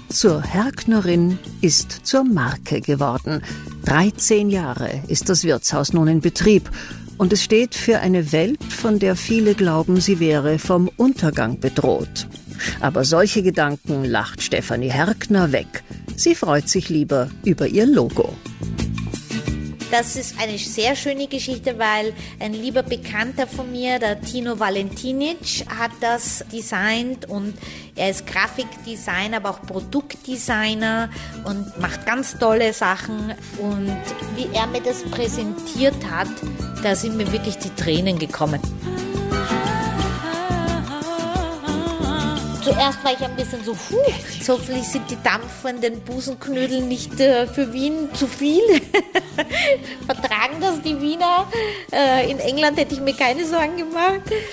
Zur Herknerin ist zur Marke geworden. 13 Jahre ist das Wirtshaus nun in Betrieb. Und es steht für eine Welt, von der viele glauben, sie wäre vom Untergang bedroht. Aber solche Gedanken lacht Stefanie Herkner weg. Sie freut sich lieber über ihr Logo. Das ist eine sehr schöne Geschichte, weil ein lieber Bekannter von mir, der Tino Valentinic, hat das designt und er ist Grafikdesigner, aber auch Produktdesigner und macht ganz tolle Sachen. Und wie er mir das präsentiert hat, da sind mir wirklich die Tränen gekommen. Zuerst war ich ein bisschen so, hoffentlich sind die dampfenden Busenknödel nicht für Wien zu viel. Vertragen das die Wiener? In England hätte ich mir keine Sorgen gemacht.